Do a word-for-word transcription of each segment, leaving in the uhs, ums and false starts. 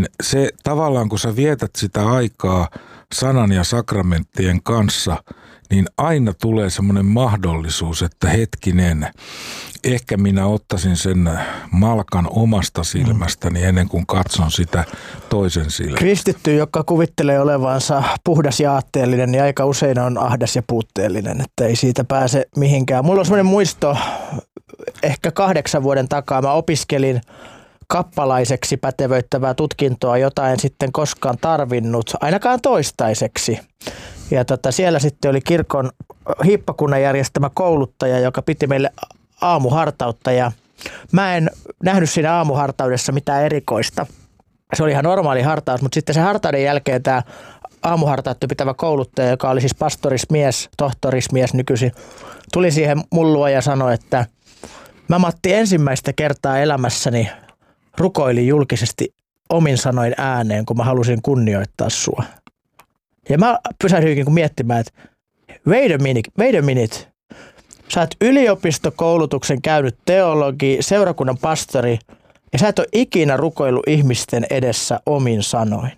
niin se tavallaan kun sä vietät sitä aikaa sanan ja sakramenttien kanssa, niin aina tulee semmoinen mahdollisuus, että hetkinen, ehkä minä ottaisin sen malkan omasta silmästäni ennen kuin katson sitä toisen silmästä. Kristitty, joka kuvittelee olevansa puhdas ja aatteellinen, niin aika usein on ahdas ja puutteellinen, että ei siitä pääse mihinkään. Mulla on semmoinen muisto, ehkä kahdeksan vuoden takaa mä opiskelin kappalaiseksi pätevöittävää tutkintoa, jota en sitten koskaan tarvinnut, ainakaan toistaiseksi. Ja tota, siellä sitten oli kirkon hiippakunnan järjestämä kouluttaja, joka piti meille aamuhartautta ja mä en nähnyt siinä aamuhartaudessa mitään erikoista. Se oli ihan normaali hartaus, mutta sitten se hartauden jälkeen tämä aamuhartautta pitävä kouluttaja, joka oli siis pastorismies, tohtorismies nykyisin, tuli siihen mun luo ja sanoi, että mä Matti ensimmäistä kertaa elämässäni rukoilin julkisesti omin sanoin ääneen, kun mä halusin kunnioittaa sua. Ja mä pysähdyinkin miettimään, että wait a minute, wait a minute. Sä oot yliopistokoulutuksen käynyt teologi, seurakunnan pastori ja sä et ole ikinä rukoillut ihmisten edessä omin sanoin.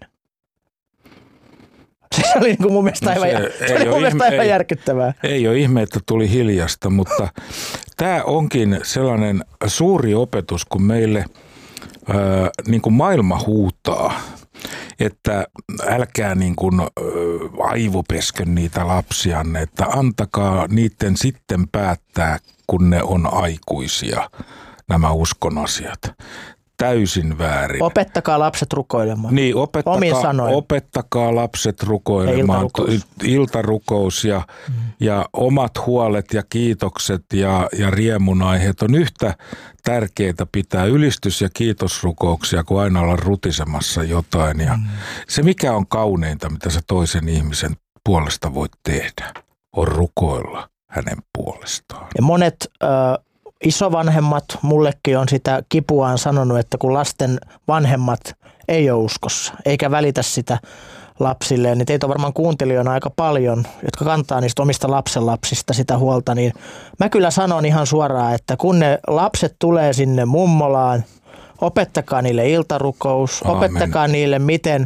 Se oli niin kuin mun mielestä aivan, no se, se oli mun mielestä aivan ei, järkyttävää. Ei ole ihme, että tuli hiljasta, mutta tämä onkin sellainen suuri opetus, kun meille ää, niin kuin maailma huutaa, että älkää niin kuin aivopeskön niitä lapsianne, että antakaa niiden sitten päättää, kun ne on aikuisia, nämä uskon asiat. Täysin väärin. Opettakaa lapset rukoilemaan. Niin, opettakaa, opettakaa lapset rukoilemaan. Iltarukous, Iltarukous ja, mm. ja omat huolet ja kiitokset ja, ja riemunaiheet on yhtä tärkeitä pitää ylistys- ja kiitosrukouksia, kuin aina olla rutisemassa jotain. Ja mm. se, mikä on kauneinta, mitä sä toisen ihmisen puolesta voit tehdä, on rukoilla hänen puolestaan. Ja monet Äh... isovanhemmat, mullekin on sitä kipuaan sanonut, että kun lasten vanhemmat ei ole uskossa, eikä välitä sitä lapsilleen, niin teitä on varmaan kuuntelijoina aika paljon, jotka kantaa niistä omista lapsenlapsista sitä huolta, niin mä kyllä sanon ihan suoraan, että kun ne lapset tulee sinne mummolaan, opettakaa niille iltarukous, Aamen. Opettakaa niille, miten,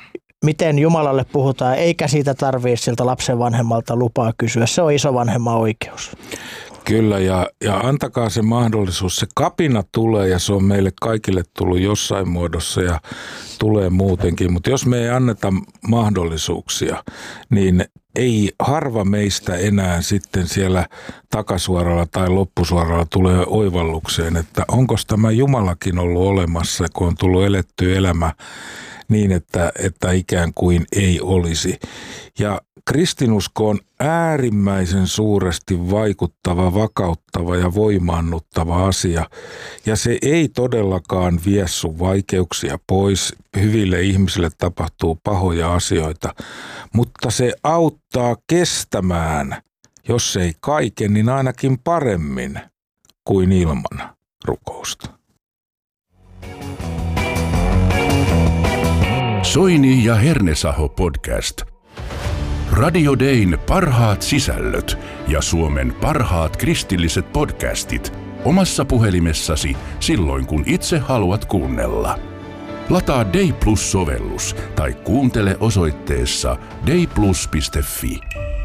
miten Jumalalle puhutaan, eikä siitä tarvitse siltä lapsen vanhemmalta lupaa kysyä, se on isovanhemman oikeus. Kyllä, ja, ja antakaa se mahdollisuus. Se kapina tulee ja se on meille kaikille tullut jossain muodossa ja tulee muutenkin. Mutta jos me ei anneta mahdollisuuksia, niin ei harva meistä enää sitten siellä takasuoralla tai loppusuoralla tulee oivallukseen, että onko tämä Jumalakin ollut olemassa, kun on tullut eletty elämä niin, että, että ikään kuin ei olisi. Ja kristinusko on äärimmäisen suuresti vaikuttava, vakauttava ja voimaannuttava asia. Ja se ei todellakaan vie sun vaikeuksia pois. Hyville ihmisille tapahtuu pahoja asioita, mutta se auttaa kestämään, jos ei kaiken, niin ainakin paremmin kuin ilman rukousta. Soini ja Hernesaho podcast. Radio Dayn parhaat sisällöt ja Suomen parhaat kristilliset podcastit omassa puhelimessasi silloin, kun itse haluat kuunnella. Lataa Day Plus-sovellus tai kuuntele osoitteessa dayplus piste fi.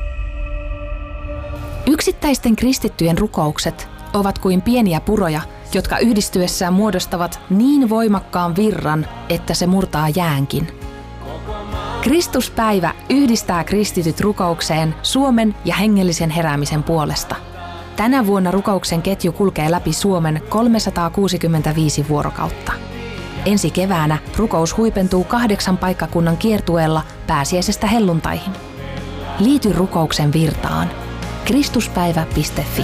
Yksittäisten kristittyjen rukoukset ovat kuin pieniä puroja, jotka yhdistyessään muodostavat niin voimakkaan virran, että se murtaa jäänkin. Kristuspäivä yhdistää kristityt rukoukseen Suomen ja hengellisen heräämisen puolesta. Tänä vuonna rukouksen ketju kulkee läpi Suomen kolmesataakuusikymmentäviisi vuorokautta. Ensi keväänä rukous huipentuu kahdeksan paikkakunnan kiertueella pääsiäisestä helluntaihin. Liity rukouksen virtaan. kristuspäivä piste fi.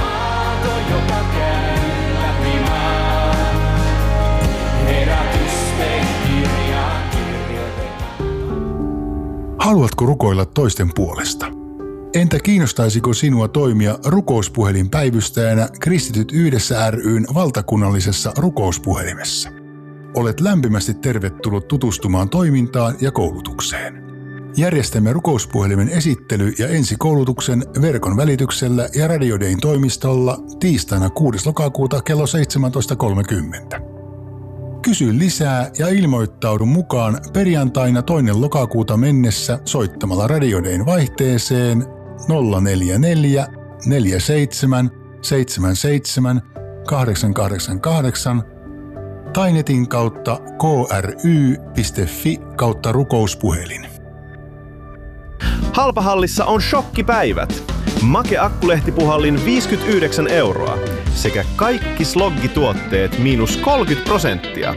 Haluatko rukoilla toisten puolesta? Entä kiinnostaisiko sinua toimia rukouspuhelinpäivystäjänä Kristityt yhdessä ry:n valtakunnallisessa rukouspuhelimessa? Olet lämpimästi tervetullut tutustumaan toimintaan ja koulutukseen. Järjestämme rukouspuhelimen esittely- ja ensikoulutuksen verkon välityksellä ja Radio Dayn toimistolla tiistaina kuudes lokakuuta kello seitsemäntoista kolmekymmentä. Kysy lisää ja ilmoittaudu mukaan perjantaina toinen lokakuuta mennessä soittamalla Radio Dayn vaihteeseen nolla neljä neljä neljä seitsemän seitsemän seitsemän kahdeksan kahdeksan kahdeksan tai netin kautta k r y piste f i kautta rukouspuhelin. Halpahallissa on shokkipäivät. Make Akkulehtipuhallin viisikymmentäyhdeksän euroa sekä kaikki sloggituotteet miinus kolmekymmentä prosenttia.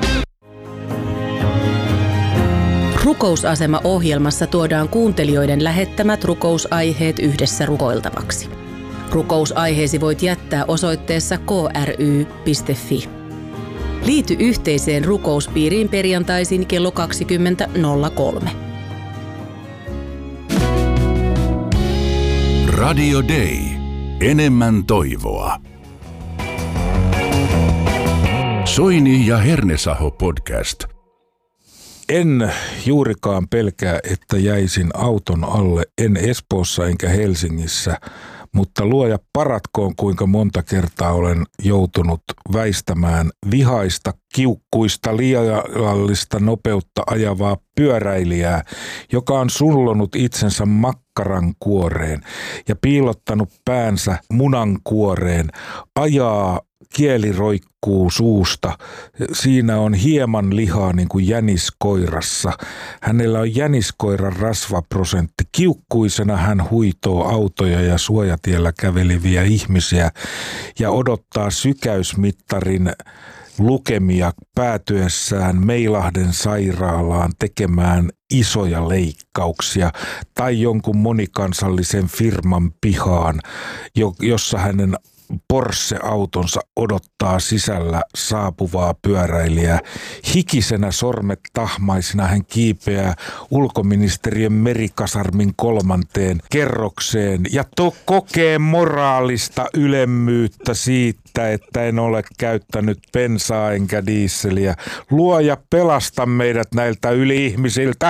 Rukousasema-ohjelmassa tuodaan kuuntelijoiden lähettämät rukousaiheet yhdessä rukoiltavaksi. Rukousaiheesi voit jättää osoitteessa k r y piste f i. Liity yhteiseen rukouspiiriin perjantaisin kello kaksikymmentä nolla kolme. Radio Day. Enemmän toivoa. Soini ja Hernesaho podcast. En juurikaan pelkää, että jäisin auton alle, en Espoossa enkä Helsingissä, mutta luoja paratkoon, kuinka monta kertaa olen joutunut väistämään vihaista, kiukkuista, liiallista nopeutta ajavaa pyöräilijää, joka on sullonut itsensä makkaran kuoreen ja piilottanut päänsä munan kuoreen, ajaa, kieli roikkuu suusta. Siinä on hieman lihaa niin kuin jäniskoirassa. Hänellä on jäniskoiran rasvaprosentti. Kiukkuisena hän huitoo autoja ja suojatiellä käveleviä ihmisiä ja odottaa sykäysmittarin lukemia päätyessään Meilahden sairaalaan tekemään isoja leikkauksia tai jonkun monikansallisen firman pihaan, jossa hänen Porsche-autonsa odottaa sisällä saapuvaa pyöräilijää. Hikisenä sormet tahmaisina hän kiipeää ulkoministeriön merikasarmin kolmanteen kerrokseen ja to kokee moraalista ylemmyyttä siitä, että en ole käyttänyt bensaa enkä diisseliä. Luoja, pelasta meidät näiltä yli-ihmisiltä.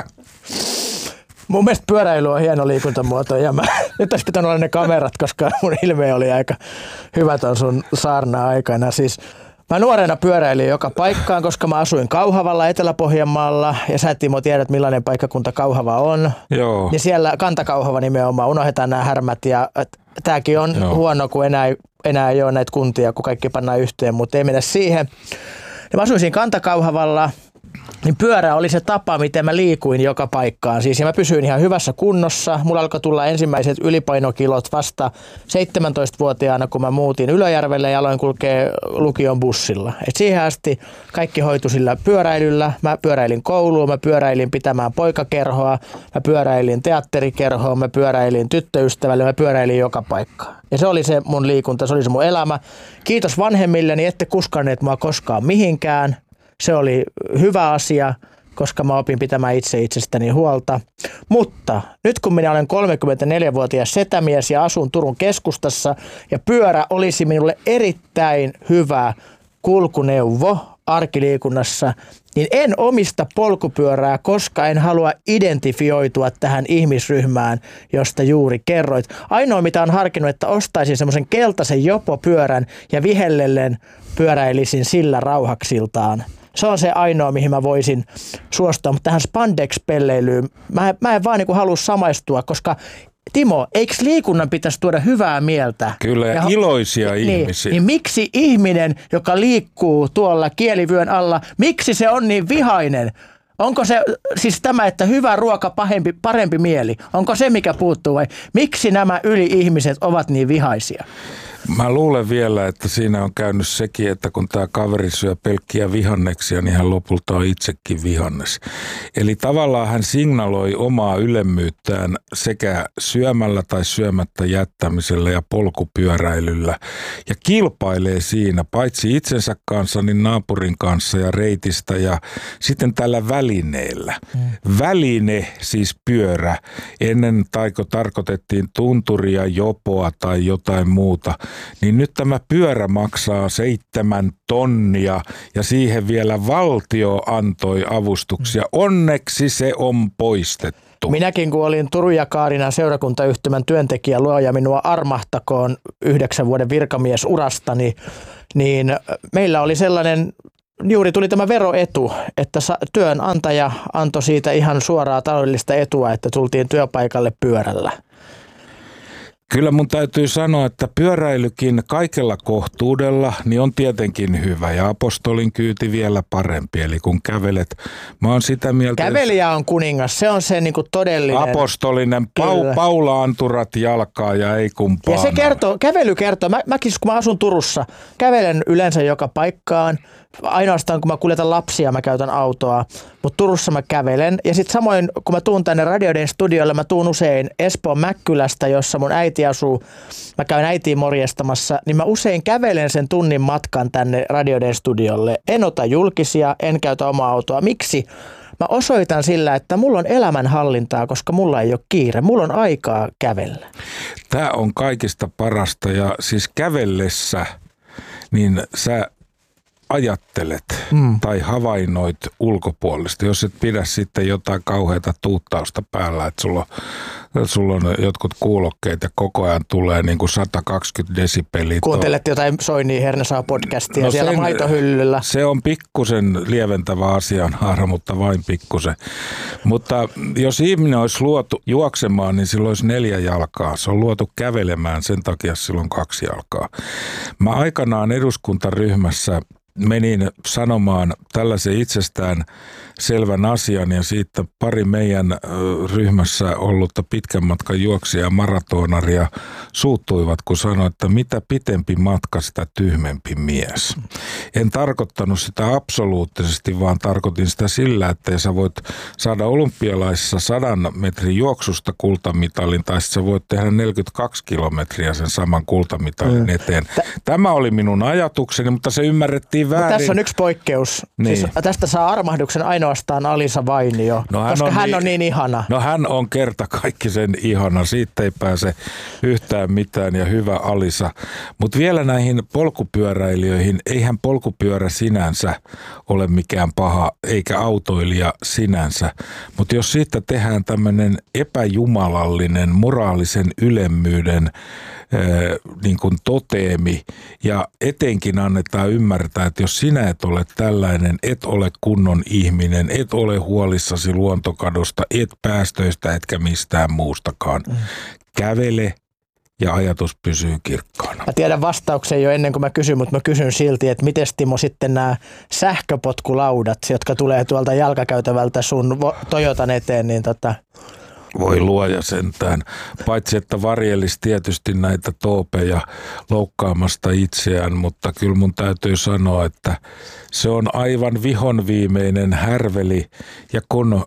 Mun mielestä pyöräily on hieno liikuntamuoto ja mä, nyt olisi pitänyt olla ne kamerat, koska mun ilme oli aika hyvä ton sun saarna-aikana. Siis mä nuorena pyöräilin joka paikkaan, koska mä asuin Kauhavalla Etelä-Pohjanmaalla ja sä Timo tiedät millainen paikkakunta Kauhava on. Joo. Ja siellä Kanta-Kauhava nimenomaan, unohdetaan nämä härmät ja tääkin on Joo. huono, kun enää, enää ei ole näitä kuntia, kun kaikki pannaan yhteen, mutta ei mennä siihen. Ja mä asuin siinä Kanta-Kauhavalla. Niin pyörä oli se tapa, miten mä liikuin joka paikkaan. Siis ja mä pysyin ihan hyvässä kunnossa. Mulla alkoi tulla ensimmäiset ylipainokilot vasta seitsemäntoistavuotiaana, kun mä muutin Ylöjärvelle ja aloin kulkea lukion bussilla. Et siihen asti kaikki hoitui sillä pyöräilyllä. Mä pyöräilin kouluun, mä pyöräilin pitämään poikakerhoa, mä pyöräilin teatterikerhoa, mä pyöräilin tyttöystävälle, mä pyöräilin joka paikkaan. Ja se oli se mun liikunta, se oli se mun elämä. Kiitos vanhemmilleni, ette kuskanneet mua koskaan mihinkään. Se oli hyvä asia, koska mä opin pitämään itse itsestäni huolta. Mutta nyt kun minä olen kolmekymmentäneljävuotias setämies ja asun Turun keskustassa ja pyörä olisi minulle erittäin hyvä kulkuneuvo arkiliikunnassa, niin en omista polkupyörää, koska en halua identifioitua tähän ihmisryhmään, josta juuri kerroit. Ainoa mitä on harkinnut, että ostaisin semmoisen keltaisen jopopyörän ja vihellellen pyöräilisin sillä rauhaksiltaan. Se on se ainoa, mihin mä voisin suostua, mutta tähän spandex-pelleilyyn mä, mä en vaan niin kuin halua samaistua, koska Timo, eikö liikunnan pitäisi tuoda hyvää mieltä? Kyllä, ja, ja iloisia niin, ihmisiä. Niin miksi ihminen, joka liikkuu tuolla kielivyön alla, miksi se on niin vihainen? Onko se siis tämä, että hyvä ruoka, pahempi, parempi mieli, onko se mikä puuttuu vai miksi nämä yli-ihmiset ovat niin vihaisia? Mä luulen vielä, että siinä on käynyt sekin, että kun tämä kaveri syö pelkkiä vihanneksia, niin hän lopulta on itsekin vihannes. Eli tavallaan hän signaloi omaa ylemmyyttään sekä syömällä tai syömättä jättämisellä ja polkupyöräilyllä. Ja kilpailee siinä paitsi itsensä kanssa, niin naapurin kanssa ja reitistä ja sitten tällä välineellä. Mm. Väline, siis pyörä. Ennen taiko tarkoitettiin tunturia, jopoa tai jotain muuta. Niin nyt tämä pyörä maksaa seitsemän tonnia ja siihen vielä valtio antoi avustuksia. Onneksi se on poistettu. Minäkin kun olin Turun ja Kaarinan seurakuntayhtymän työntekijä, luoja minua armahtakoon yhdeksän vuoden virkamiesurastani, niin meillä oli sellainen juuri tuli tämä veroetu, että työnantaja antoi siitä ihan suoraa taloudellista etua, että tultiin työpaikalle pyörällä. Kyllä mun täytyy sanoa, että pyöräilykin kaikella kohtuudella niin on tietenkin hyvä ja apostolin kyyti vielä parempi. Eli kun kävelet, mä oon sitä mieltä... Kävelijä on kuningas, se on se niin kuin todellinen... Apostolinen, pau, paula-anturat jalkaa ja ei kumpaa. Ja se kertoo, kävely kertoo, mä, mäkin kun mä asun Turussa, kävelen yleensä joka paikkaan. Ainoastaan kun mä kuljetan lapsia, mä käytän autoa, mutta Turussa mä kävelen. Ja sitten samoin, kun mä tuun tänne Radio Dayn studiolle, mä tuun usein Espoon Mäkkylästä, jossa mun äiti asuu. Mä käyn äitiin morjestamassa, niin mä usein kävelen sen tunnin matkan tänne Radio Dayn studiolle. En ota julkisia, en käytä omaa autoa. Miksi? Mä osoitan sillä, että mulla on elämänhallintaa, koska mulla ei ole kiire. Mulla on aikaa kävellä. Tämä on kaikista parasta ja siis kävellessä, niin sä ajattelet mm. tai havainnoit ulkopuolista, jos et pidä sitten jotain kauheata tuuttausta päällä, että sulla on, sulla on jotkut kuulokkeet ja koko ajan tulee niin kuin sata kaksikymmentä desibeliä. Kuuntelet jotain Soini Hernesaa podcastia no siellä sen, maitohyllyllä. Se on pikkusen lieventävä asianhaara, mutta vain pikkusen. Mutta jos ihminen olisi luotu juoksemaan, niin sillä olisi neljä jalkaa. Se on luotu kävelemään, sen takia sillä on kaksi jalkaa. Mä aikanaan eduskuntaryhmässä menin sanomaan tällaisen itsestään selvän asian ja siitä pari meidän ryhmässä ollutta pitkän matkan juoksijaa maratonaria suuttuivat, kun sanoi, että mitä pitempi matka, sitä tyhmempi mies. En tarkoittanut sitä absoluuttisesti, vaan tarkoitin sitä sillä, että sä voit saada olympialaisissa sadan metrin juoksusta kultamitalin tai sä voit tehdä neljäkymmentäkaksi kilometriä sen saman kultamitalin eteen. Tämä oli minun ajatukseni, mutta se ymmärrettiin väärin. Tässä on yksi poikkeus. Niin. Siis tästä saa armahduksen ainoastaan Alisa Vainio, no hän koska on hän niin, on niin ihana. No hän on kerta kaikki sen ihana. Siitä ei pääse yhtään mitään ja hyvä Alisa. Mutta vielä näihin polkupyöräilijöihin. Eihän polkupyörä sinänsä ole mikään paha, eikä autoilija sinänsä. Mutta jos siitä tehdään tämmöinen epäjumalallinen, moraalisen ylemmyyden niin kuin toteemi ja etenkin annetaan ymmärtää, että jos sinä et ole tällainen, et ole kunnon ihminen, et ole huolissasi luontokadosta, et päästöistä etkä mistään muustakaan. Mm. Kävele ja ajatus pysyy kirkkaana. Mä tiedän vastauksen jo ennen kuin mä kysyn, mutta mä kysyn silti, että miten Timo sitten nämä sähköpotkulaudat, jotka tulee tuolta jalkakäytävältä sun Toyotan eteen, niin tota... Voi luoja sentään. Paitsi, että varjelisi tietysti näitä toopeja loukkaamasta itseään, mutta kyllä mun täytyy sanoa, että se on aivan vihon viimeinen härveli. Ja kun,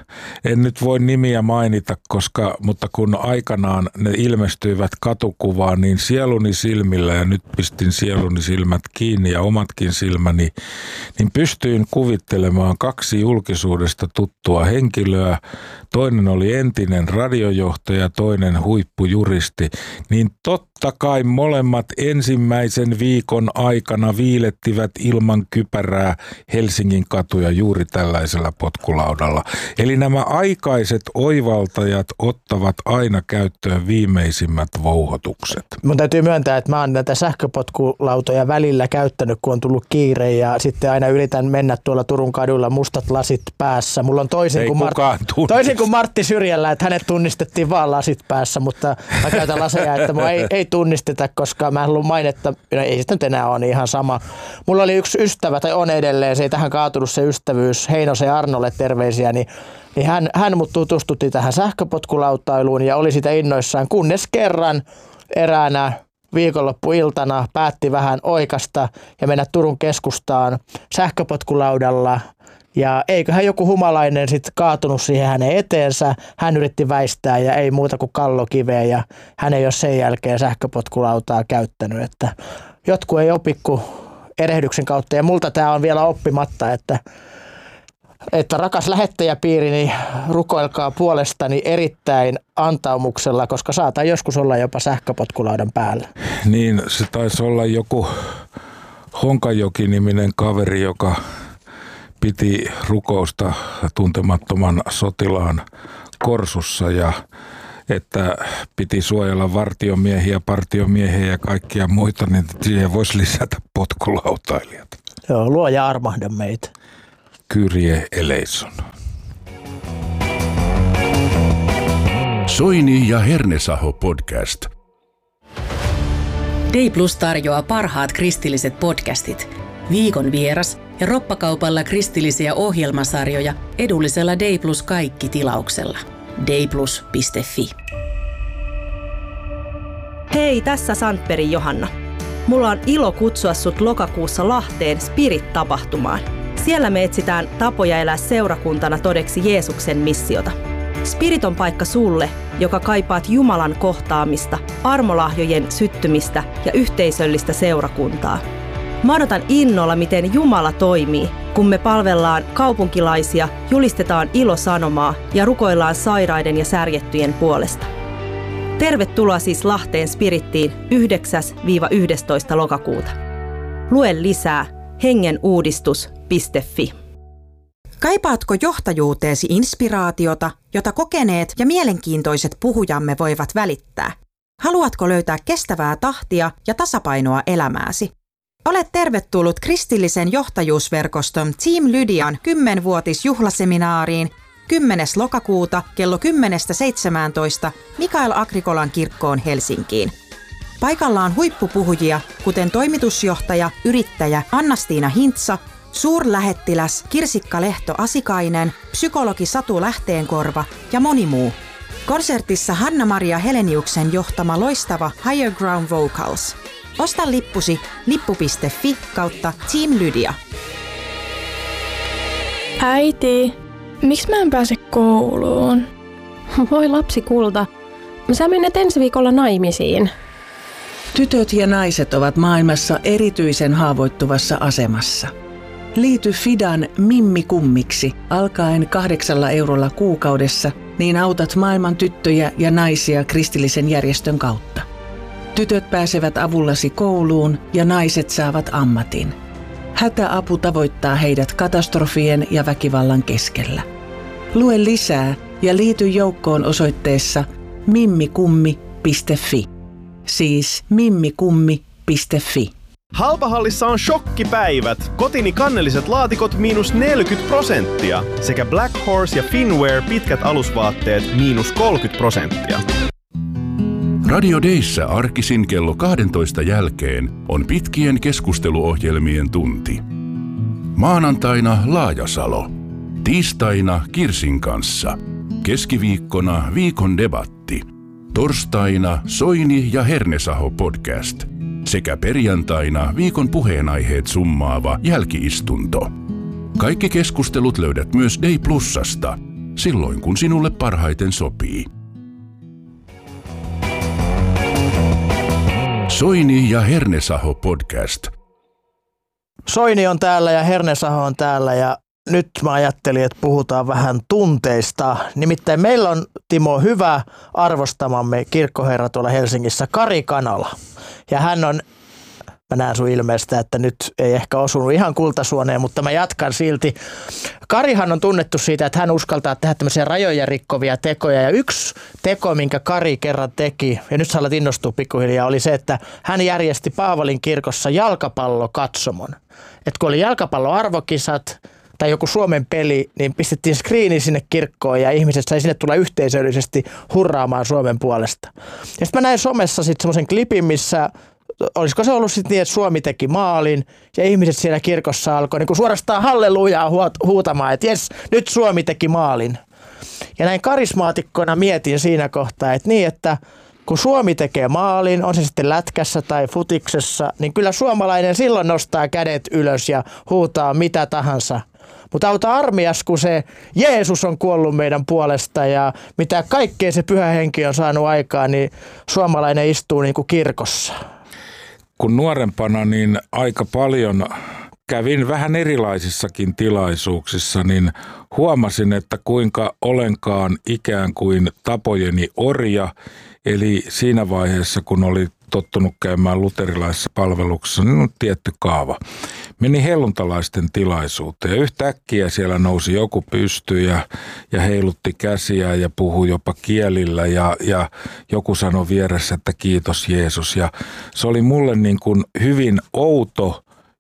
en nyt voi nimiä mainita, koska, mutta kun aikanaan ne ilmestyivät katukuvaan, niin sieluni silmillä, ja nyt pistin sieluni silmät kiinni ja omatkin silmäni, niin pystyin kuvittelemaan kaksi julkisuudesta tuttua henkilöä. Toinen oli entinen radiojohtaja, toinen huippujuristi, niin totta kai molemmat ensimmäisen viikon aikana viilettivät ilman kypärää Helsingin katuja juuri tällaisella potkulaudalla. Eli nämä aikaiset oivaltajat ottavat aina käyttöön viimeisimmät vouhotukset. Mun täytyy myöntää, että mä oon näitä sähköpotkulautoja välillä käyttänyt, kun on tullut kiire ja sitten aina yritän mennä tuolla Turun kadulla mustat lasit päässä. Mulla on toisin kuin, Mart- toisin kuin Martti Syrjällä, että hänet tunnistettiin vaan lasit päässä, mutta mä käytän laseja, että mua ei, ei tunnisteta, koska mä en halua mainetta, no ei sitä nyt enää ole niin ihan sama. Mulla oli yksi ystävä, tai on edelleen, se ei tähän kaatunut se ystävyys, Heinosen Arnolle terveisiä, niin, niin hän, hän mut tutustutti tähän sähköpotkulautailuun ja oli sitä innoissaan, kunnes kerran eräänä viikonloppuiltana päätti vähän oikasta ja mennä Turun keskustaan sähköpotkulaudalla. Ja eiköhän joku humalainen sitten kaatunut siihen hänen eteensä. Hän yritti väistää ja ei muuta kuin kallokiveä ja hän ei ole sen jälkeen sähköpotkulautaa käyttänyt. Että jotkut ei opi kuin erehdyksen kautta ja multa tämä on vielä oppimatta, että, että rakas lähettäjäpiiri, niin rukoilkaa puolestani erittäin antaumuksella, koska saatan joskus olla jopa sähköpotkulaudan päällä. Niin, se taisi olla joku Honkajoki-niminen kaveri, joka piti rukousta tuntemattoman sotilaan Korsussa ja että piti suojella vartiomiehiä, partiomiehiä ja kaikkia muita, niin siihen voisi lisätä potkulautailijat. Joo, luoja armahda meitä. Kyrie eleison. Soini ja Hernesaho podcast. Day Plus tarjoaa parhaat kristilliset podcastit, viikon vieras ja roppakaupalla kristillisiä ohjelmasarjoja edullisella Day Plus kaikki tilauksella. dayplus piste fi. Hei, tässä Sandbergin Johanna. Mulla on ilo kutsua sut lokakuussa Lahteen Spirit-tapahtumaan. Siellä me etsitään tapoja elää seurakuntana todeksi Jeesuksen missiota. Spirit on paikka sulle, joka kaipaat Jumalan kohtaamista, armolahjojen syttymistä ja yhteisöllistä seurakuntaa. Mä odotan innolla, miten Jumala toimii, kun me palvellaan kaupunkilaisia, julistetaan ilosanomaa ja rukoillaan sairaiden ja särjettyjen puolesta. Tervetuloa siis Lahteen Spirittiin yhdeksäs yhdestoista lokakuuta. Lue lisää hengenuudistus piste fi. Kaipaatko johtajuuteesi inspiraatiota, jota kokeneet ja mielenkiintoiset puhujamme voivat välittää? Haluatko löytää kestävää tahtia ja tasapainoa elämääsi? Olet tervetullut kristillisen johtajuusverkoston Team Lydian kymmenvuotisjuhlaseminaariin kymmenes lokakuuta kello kymmenestä seitsemääntoista Mikael Agrikolan kirkkoon Helsinkiin. Paikalla on huippupuhujia, kuten toimitusjohtaja, yrittäjä Anna-Stiina Hintsa, suurlähettiläs Kirsikka Lehto-Asikainen, psykologi Satu Lähteenkorva ja moni muu. Konsertissa Hanna-Maria Heleniuksen johtama loistava Higher Ground Vocals. Osta lippusi lippu piste fi kautta Team Lydia. Äiti, miksi mä en pääse kouluun? Voi lapsi kulta, sä menet ensi viikolla naimisiin. Tytöt ja naiset ovat maailmassa erityisen haavoittuvassa asemassa. Liity Fidan Mimmi Kummiksi alkaen kahdeksalla eurolla kuukaudessa, niin autat maailman tyttöjä ja naisia kristillisen järjestön kautta. Tytöt pääsevät avullasi kouluun ja naiset saavat ammatin. Hätäapu tavoittaa heidät katastrofien ja väkivallan keskellä. Lue lisää ja liity joukkoon osoitteessa mimmikummi piste fi. Siis mimmikummi piste fi. Halpahallissa on shokkipäivät. Kotini kannelliset laatikot miinus neljäkymmentä prosenttia sekä Black Horse ja Finwear pitkät alusvaatteet miinus kolmekymmentä prosenttia. Radio Dayssä arkisin kello kaksitoista jälkeen on pitkien keskusteluohjelmien tunti. Maanantaina Laajasalo. Tiistaina Kirsin kanssa. Keskiviikkona viikon debatti. Torstaina Soini ja Hernesaho podcast. Sekä perjantaina viikon puheenaiheet summaava jälkiistunto. Kaikki keskustelut löydät myös Day Plusasta, silloin kun sinulle parhaiten sopii. Soini ja Hernesaho podcast. Soini on täällä ja Hernesaho on täällä ja nyt mä ajattelin, että puhutaan vähän tunteista. Nimittäin meillä on, Timo, hyvä arvostamamme kirkkoherra tuolla Helsingissä, Kari Kanala. Ja hän on, mä näen sun ilmeestä, että nyt ei ehkä osunut ihan kultasuoneen, mutta mä jatkan silti. Karihan on tunnettu siitä, että hän uskaltaa tehdä tämmöisiä rajoja rikkovia tekoja. Ja yksi teko, minkä Kari kerran teki, ja nyt sä alat innostua pikkuhiljaa, oli se, että hän järjesti Paavalin kirkossa jalkapallokatsomon. Että kun oli jalkapalloarvokisat tai joku Suomen peli, niin pistettiin screeni sinne kirkkoon ja ihmiset sai sinne tulla yhteisöllisesti hurraamaan Suomen puolesta. Ja sitten mä näin somessa sitten semmoisen klipin, missä olisiko se ollut sitten niin, että Suomi teki maalin ja ihmiset siellä kirkossa alkoi niin kuin suorastaan hallelujaa huutamaan, että jes, nyt Suomi teki maalin. Ja näin karismaatikkona mietin siinä kohtaa, että niin, että kun Suomi tekee maalin, on se sitten lätkässä tai futiksessa, niin kyllä suomalainen silloin nostaa kädet ylös ja huutaa mitä tahansa. Mutta auta armias, kun se Jeesus on kuollut meidän puolesta ja mitä kaikkea se Pyhä Henki on saanut aikaan, niin suomalainen istuu niin kuin kirkossa. Kun nuorempana niin aika paljon kävin vähän erilaisissakin tilaisuuksissa, niin huomasin, että kuinka olenkaan ikään kuin tapojeni orja. Eli siinä vaiheessa, kun oli tottunut käymään luterilaisessa palveluksessa, niin on tietty kaava. Meni helluntalaisten tilaisuuteen ja yhtäkkiä siellä nousi joku pysty ja, ja heilutti käsiä ja puhui jopa kielillä ja, ja joku sanoi vieressä, että kiitos Jeesus. Ja se oli mulle niin kuin hyvin outo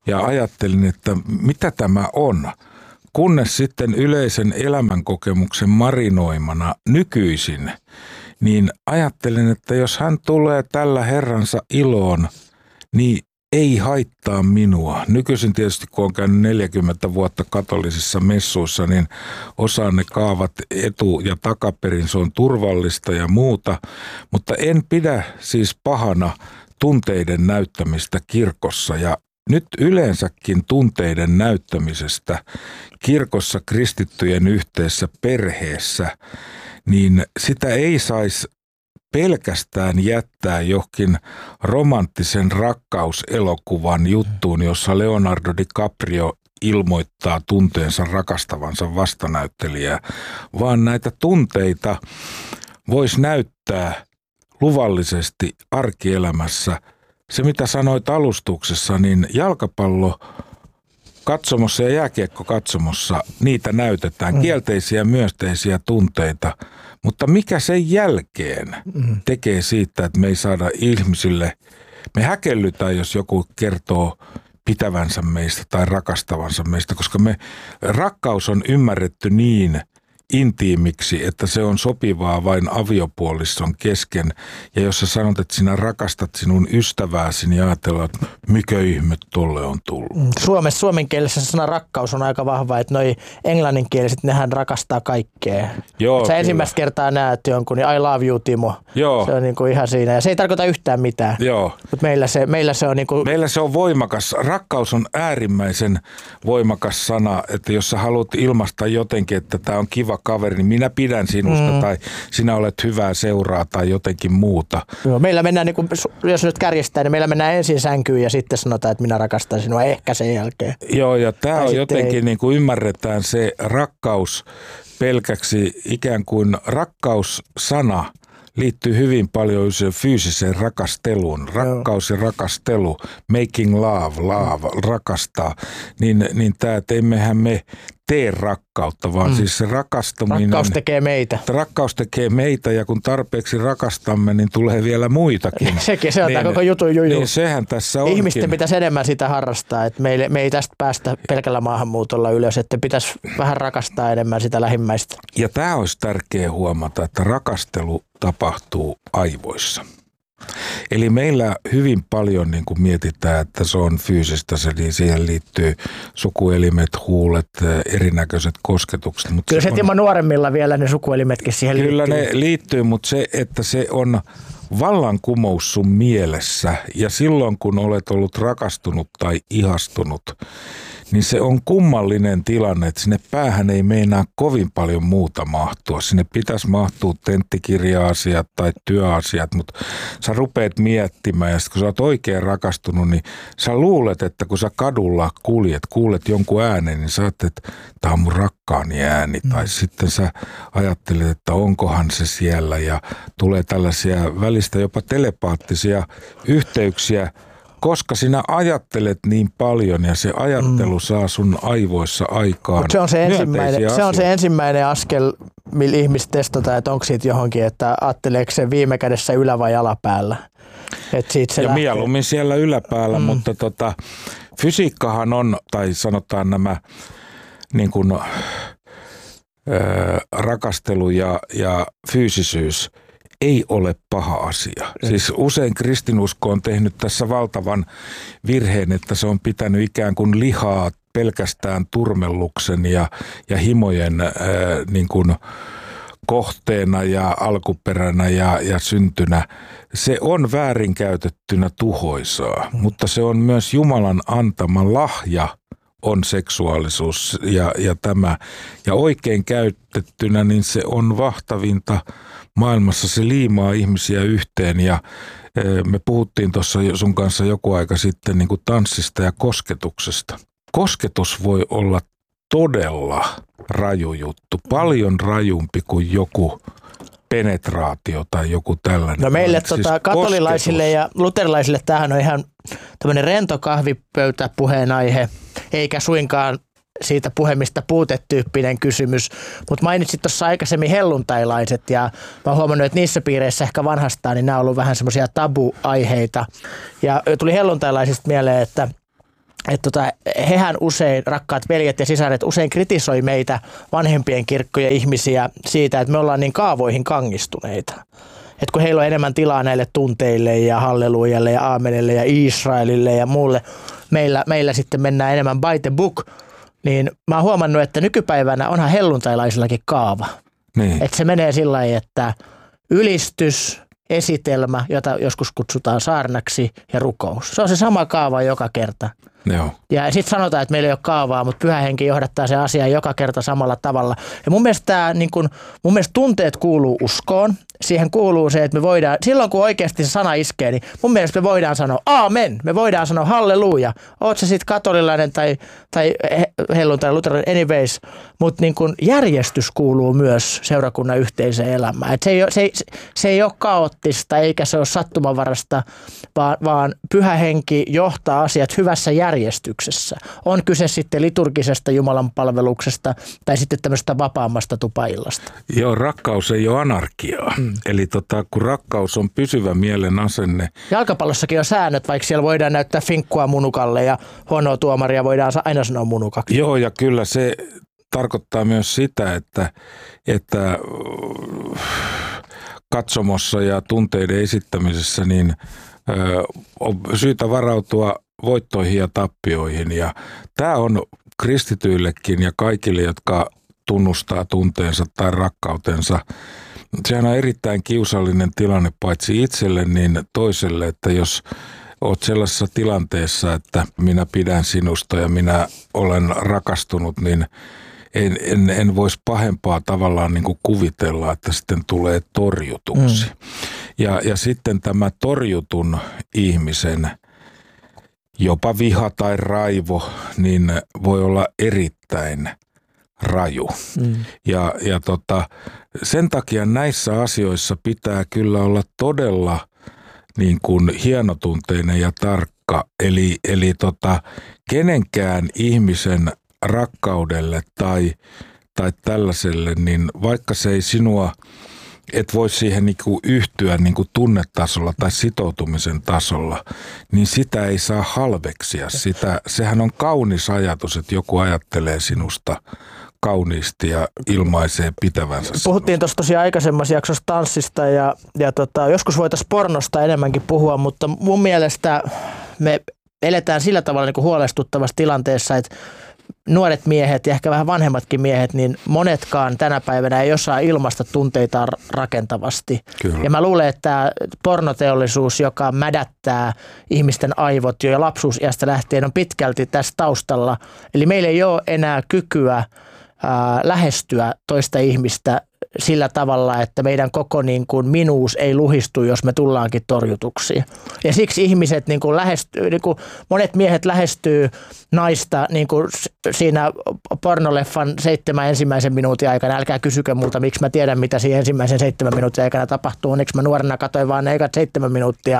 ja ajattelin, että mitä tämä on. Kunnes sitten yleisen elämänkokemuksen marinoimana nykyisin, niin ajattelin, että jos hän tulee tällä Herransa iloon, niin ei haittaa minua. Nykyisin tietysti, kun on käynyt neljäkymmentä vuotta katolisissa messuissa, niin osaan ne kaavat etu- ja takaperin, se on turvallista ja muuta. Mutta en pidä siis pahana tunteiden näyttämistä kirkossa ja nyt yleensäkin tunteiden näyttämisestä kirkossa kristittyjen yhteisessä perheessä, niin sitä ei saisi pelkästään jättää johonkin romanttisen rakkauselokuvan juttuun, jossa Leonardo DiCaprio ilmoittaa tunteensa rakastavansa vastanäyttelijää, vaan näitä tunteita voisi näyttää luvallisesti arkielämässä. Se, mitä sanoit alustuksessa, niin jalkapallo katsomossa ja jääkiekko katsomossa, niitä näytetään, kielteisiä ja myönteisiä tunteita. Mutta mikä sen jälkeen tekee siitä, että me ei saada ihmisille, me häkellytään, jos joku kertoo pitävänsä meistä tai rakastavansa meistä, koska me rakkaus on ymmärretty niin intiimiksi, että se on sopivaa vain aviopuolison kesken. Ja jos sä sanot, että sinä rakastat sinun ystävääsi, niin ajatellaan, että mikä ihme tolle on tullut. Suomessa, suomenkielisessä sana rakkaus on aika vahva, että noi englanninkieliset, nehän rakastaa kaikkea. Joo, sä ensimmäistä kertaa näet jonkun, niin I love you, Timo. Joo. Se on niinku ihan siinä. Ja se ei tarkoita yhtään mitään. Joo. Mutta meillä se, meillä se on niinku... Meillä se on voimakas. Rakkaus on äärimmäisen voimakas sana, että jos sä haluat ilmaista jotenkin, että tämä on kiva kaveri, niin minä pidän sinusta mm. tai sinä olet hyvää seuraa tai jotenkin muuta. Joo, meillä mennään, niin kuin, jos nyt kärjestää, niin meillä mennään ensin sänkyyn ja sitten sanotaan, että minä rakastan sinua ehkä sen jälkeen. Joo, ja tämä on jotenkin, ei... niin kuin ymmärretään se rakkaus pelkäksi ikään kuin rakkaussana liittyy hyvin paljon fyysiseen rakasteluun. Rakkaus ja rakastelu, making love, love, rakastaa. Niin, niin tämä, että emmehän me tee rakkautta, vaan mm. siis se rakastuminen. Rakkaus tekee meitä. Rakkaus tekee meitä ja kun tarpeeksi rakastamme, niin tulee vielä muitakin. Sekin, se on niin, tämä koko jutun juju. Niin sehän tässä onkin. Ihmisten pitäisi enemmän sitä harrastaa, että me, me ei tästä päästä pelkällä maahanmuutolla ylös, että pitäisi vähän rakastaa enemmän sitä lähimmäistä. Ja tämä olisi tärkeää huomata, että rakastelu tapahtuu aivoissa. Eli meillä hyvin paljon niin kuin mietitään, että se on fyysistä, se, niin siihen liittyy sukuelimet, huulet, erinäköiset kosketukset. Mutta kyllä se, se Timo nuoremmilla vielä ne sukuelimetkin siihen kyllä liittyy. Kyllä ne liittyy, mutta se, että se on vallankumous sun mielessä ja silloin kun olet ollut rakastunut tai ihastunut, niin se on kummallinen tilanne, että sinne päähän ei meinaa kovin paljon muuta mahtua. Sinne pitäisi mahtua tenttikirja-asiat tai työasiat, mutta sä rupeat miettimään ja sitten kun sä oot oikein rakastunut, niin sä luulet, että kun sä kadulla kuljet, kuulet jonkun äänen, niin sä ajattelet, että tää on mun rakkaani ääni. Mm. Tai sitten sä ajattelet, että onkohan se siellä ja tulee tällaisia välistä jopa telepaattisia yhteyksiä, koska sinä ajattelet niin paljon ja se ajattelu mm. saa sun aivoissa aikaan se on se ensimmäinen, se on se ensimmäinen askel, millä ihmiset testataan, että onko siitä johonkin, että ajatteleeko se viime kädessä ylä- vai alapäällä. Et siitä se ja lähtee. Mieluummin siellä yläpäällä, mm. mutta tota, fysiikkahan on, tai sanotaan nämä niin kuin, äh, rakastelu ja, ja fyysisyys, ei ole paha asia. Siis usein kristinusko on tehnyt tässä valtavan virheen, että se on pitänyt ikään kuin lihaa pelkästään turmelluksen ja, ja himojen ää, niin kuin kohteena ja alkuperänä ja, ja syntynä. Se on väärinkäytettynä tuhoisaa, mm. mutta se on myös Jumalan antama lahja on seksuaalisuus ja, ja tämä. Ja oikein käytettynä, niin se on vahtavinta maailmassa, se liimaa ihmisiä yhteen ja me puhuttiin tuossa sun kanssa joku aika sitten niin kuin tanssista ja kosketuksesta. Kosketus voi olla todella raju juttu, paljon rajumpi kuin joku penetraatio tai joku tällainen. No meille siis tota, katolilaisille kosketus ja luterilaisille tämähän on ihan tämmöinen rento kahvipöytä puheenaihe, eikä suinkaan siitä puhemista puutetyyppinen kysymys, mutta mainitsit tuossa aikaisemmin helluntailaiset ja mä oon huomannut, että niissä piireissä ehkä vanhastaan, niin nämä on ollut vähän semmoisia tabuaiheita ja tuli helluntailaisista mieleen, että että tota, hehän usein, rakkaat veljet ja sisaret, usein kritisoi meitä vanhempien kirkkojen ihmisiä siitä, että me ollaan niin kaavoihin kangistuneita. Että kun heillä on enemmän tilaa näille tunteille ja hallelujalle ja aamenille ja Israelille ja muulle, meillä, meillä sitten mennään enemmän by the book, niin mä oon huomannut, että nykypäivänä onhan helluntailaisillakin kaava. Niin. Että se menee sillä lailla, että ylistys, esitelmä, jota joskus kutsutaan saarnaksi, ja rukous. Se on se sama kaava joka kerta. Joo. Ja sitten sanotaan, että meillä ei ole kaavaa, mutta Pyhä Henki johdattaa se asia joka kerta samalla tavalla. Ja mun mielestä, tää, niin kun, mun mielestä tunteet kuuluu uskoon. Siihen kuuluu se, että me voidaan, silloin kun oikeasti se sana iskee, niin mun mielestä me voidaan sanoa aamen. Me voidaan sanoa halleluja. Oot se sitten katolilainen tai, tai helluntai, luterilainen, anyways. Mutta niin kun järjestys kuuluu myös seurakunnan yhteiseen elämään. Et se, ei, se, ei, se ei ole kaoottista eikä se ole sattumanvarasta, vaan, vaan Pyhä Henki johtaa asiat hyvässä järjestyksessä. On kyse sitten liturgisesta Jumalan palveluksesta tai sitten tämmöistä vapaammasta tupaillasta. Joo, rakkaus ei ole anarkiaa. Mm. Eli tota, kun rakkaus on pysyvä mielen asenne. Jalkapallossakin on säännöt, vaikka siellä voidaan näyttää finkkua munukalle ja huonoa tuomaria voidaan aina sanoa munukaksi. Joo, ja kyllä se tarkoittaa myös sitä, että, että katsomossa ja tunteiden esittämisessä niin ö, on syytä varautua voittoihin ja tappioihin. Ja tämä on kristityillekin ja kaikille, jotka tunnustaa tunteensa tai rakkautensa. Sehän on erittäin kiusallinen tilanne paitsi itselle, niin toiselle, että jos olet sellaisessa tilanteessa, että minä pidän sinusta ja minä olen rakastunut, niin en, en, en voisi pahempaa tavallaan niin kuin kuvitella, että sitten tulee torjutuksi. Mm. Ja, ja sitten tämä torjutun ihmisen jopa viha tai raivo, niin voi olla erittäin raju. Mm. Ja, ja tota, sen takia näissä asioissa pitää kyllä olla todella niin kuin hienotunteinen ja tarkka. Eli, eli tota, kenenkään ihmisen rakkaudelle tai, tai tällaiselle, niin vaikka se ei sinua, et voi siihen niin kuin yhtyä niin kuin tunnetasolla tai sitoutumisen tasolla, niin sitä ei saa halveksia. Sitä, sehän on kaunis ajatus, että joku ajattelee sinusta kauniisti ja ilmaisee pitävänsä. Puhuttiin tuossa tosiaan aikaisemmassa jaksossa tanssista ja, ja tota, joskus voitaisiin pornosta enemmänkin puhua, mutta mun mielestä me eletään sillä tavalla niin kuin huolestuttavassa tilanteessa, että nuoret miehet ja ehkä vähän vanhemmatkin miehet, niin monetkaan tänä päivänä ei osaa ilmaista tunteitaan rakentavasti. Kyllä. Ja mä luulen, että tämä pornoteollisuus, joka mädättää ihmisten aivot jo lapsuusiästä lähtien, on pitkälti tässä taustalla. Eli meillä ei ole enää kykyä ää, lähestyä toista ihmistä sillä tavalla, että meidän koko niin kuin minuus ei luhistu, jos me tullaankin torjutuksi. Ja siksi ihmiset, niin kuin lähestyy, niin kuin monet miehet lähestyy naista niin kuin siinä pornoleffan seitsemän ensimmäisen minuutin aikana. Älkää kysykö multa, miksi mä tiedän, mitä siinä ensimmäisen seitsemän minuutin aikana tapahtuu. Onneksi mä nuorena katsoin vaan ne ekat seitsemän minuuttia.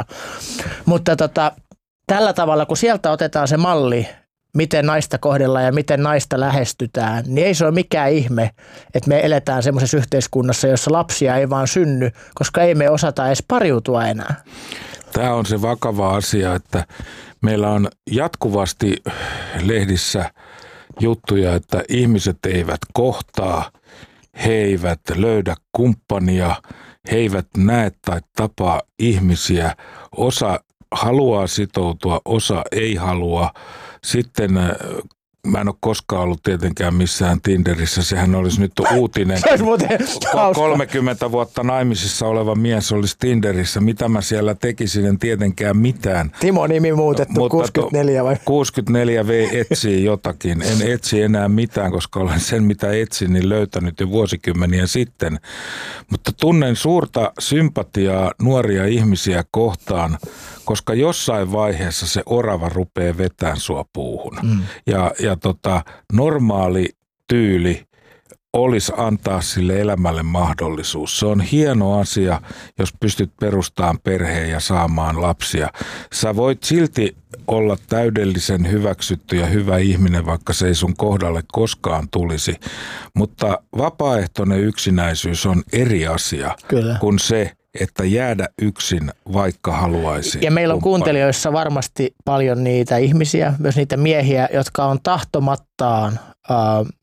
Mutta tota, tällä tavalla, kun sieltä otetaan se malli, miten naista kohdellaan ja miten naista lähestytään, niin ei se ole mikään ihme, että me eletään semmoisessa yhteiskunnassa, jossa lapsia ei vaan synny, koska ei me osata edes pariutua enää. Tämä on se vakava asia, että meillä on jatkuvasti lehdissä juttuja, että ihmiset eivät kohtaa, he eivät löydä kumppania, he eivät näe tai tapaa ihmisiä, osa haluaa sitoutua, osa ei halua. Sitten mä en ole koskaan ollut tietenkään missään Tinderissä. Sehän olisi nyt uutinen. Se olisi muuten kolmekymmentä vuotta naimisissa oleva mies olisi Tinderissä. Mitä mä siellä tekisin? En tietenkään mitään. Timo nimi muutettu, mutta kuusikymmentäneljä vai? kuusikymmentäneljä V etsii jotakin. En etsi enää mitään, koska olen sen mitä etsin niin löytänyt jo vuosikymmeniä sitten. Mutta tunnen suurta sympatiaa nuoria ihmisiä kohtaan, koska jossain vaiheessa se orava rupeaa vetämään sua puuhun. Mm. Ja, ja tota, normaali tyyli olisi antaa sille elämälle mahdollisuus. Se on hieno asia, jos pystyt perustamaan perheen ja saamaan lapsia. Sä voit silti olla täydellisen hyväksytty ja hyvä ihminen, vaikka se ei sun kohdalle koskaan tulisi. Mutta vapaaehtoinen yksinäisyys on eri asia Kyllä. kuin se, että jäädä yksin, vaikka haluaisi. Ja meillä on kumppani. kuuntelijoissa varmasti paljon niitä ihmisiä, myös niitä miehiä, jotka on tahtomattaan äh,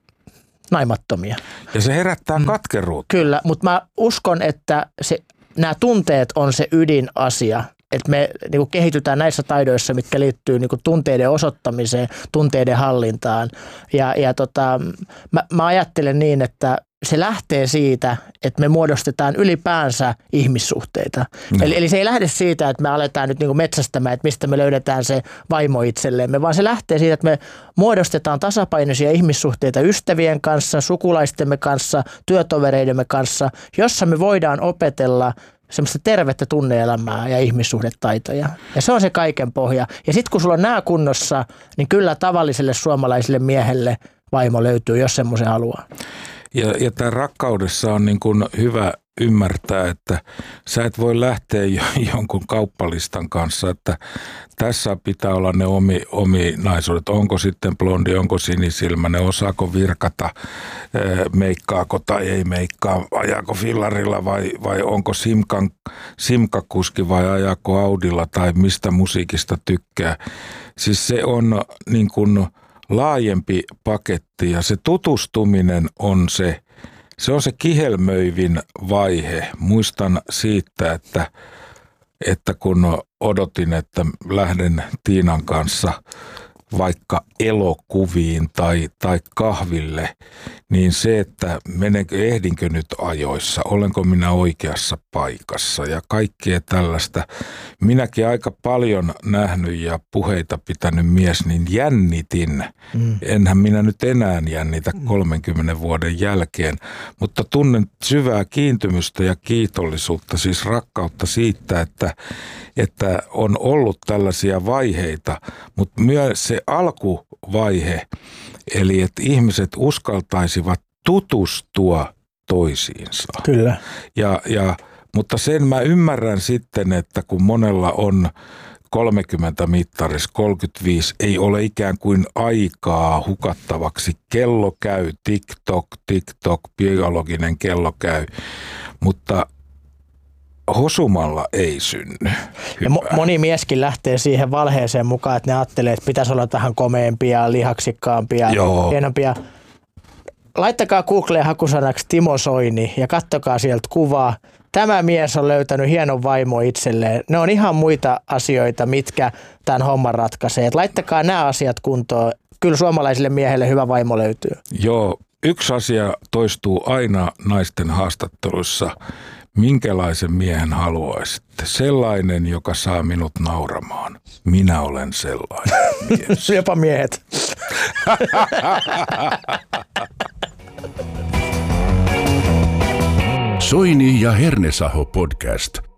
naimattomia. Ja se herättää mm. katkeruutta. Kyllä, mutta mä uskon, että se, nämä tunteet on se ydinasia. Että me niin kuin kehitytään näissä taidoissa, mitkä liittyy niin kuin tunteiden osoittamiseen, tunteiden hallintaan. Ja, ja tota, mä, mä ajattelen niin, että se lähtee siitä, että me muodostetaan ylipäänsä ihmissuhteita. No. Eli, eli se ei lähde siitä, että me aletaan nyt niin kuin metsästämään, että mistä me löydetään se vaimo itsellemme, vaan se lähtee siitä, että me muodostetaan tasapainoisia ihmissuhteita ystävien kanssa, sukulaistemme kanssa, työtovereidemme kanssa, jossa me voidaan opetella semmoista tervettä tunne-elämää ja ihmissuhdetaitoja. Ja se on se kaiken pohja. Ja sitten kun sulla on nämä kunnossa, niin kyllä tavalliselle suomalaiselle miehelle vaimo löytyy, jos semmoisen haluaa. Ja, ja tämä rakkaudessa on niin kuin hyvä ymmärtää, että sä et voi lähteä jo, jonkun kauppalistan kanssa, että tässä pitää olla ne omi, ominaisuudet. Onko sitten blondi, onko sinisilmäinen, osaako virkata, meikkaako tai ei meikkaa, ajaako fillarilla vai, vai onko simkan, simkakuski vai ajaako Audilla tai mistä musiikista tykkää. Siis se on niin kuin laajempi paketti ja se tutustuminen on se, se on se kihelmöivin vaihe. Muistan siitä, että, että kun odotin, että lähden Tiinan kanssa vaikka elokuviin tai, tai kahville, niin se, että menenkö, ehdinkö nyt ajoissa, olenko minä oikeassa paikassa ja kaikkea tällaista. Minäkin aika paljon nähnyt ja puheita pitänyt mies, niin jännitin. Mm. Enhän minä nyt enää jännitä kolmenkymmenen vuoden jälkeen, mutta tunnen syvää kiintymystä ja kiitollisuutta, siis rakkautta siitä, että, että on ollut tällaisia vaiheita, mutta myös se alkuvaihe, eli että ihmiset uskaltaisivat tutustua toisiinsa. Kyllä. Ja, ja, mutta sen mä ymmärrän sitten, että kun monella on kolmekymmentä mittaris, kolmekymmentäviisi, ei ole ikään kuin aikaa hukattavaksi. Kello käy, TikTok, TikTok, biologinen kello käy, mutta hosumalla ei synny. Ja mo- moni mieskin lähtee siihen valheeseen mukaan, että ne ajattelee, että pitäisi olla vähän komeampia, lihaksikkaampia, hienompia. Laittakaa Googleen hakusanaksi Timo Soini ja kattokaa sieltä kuvaa. Tämä mies on löytänyt hienon vaimo itselleen. Ne on ihan muita asioita, mitkä tämän homman ratkaisee. Et laittakaa nämä asiat kuntoon. Kyllä suomalaisille miehelle hyvä vaimo löytyy. Joo, yksi asia toistuu aina naisten haastatteluissa. Minkälaisen miehen haluaisitte? Sellainen, joka saa minut nauramaan. Minä olen sellainen mies. Jopa miehet. Soini ja Hernesaho podcast.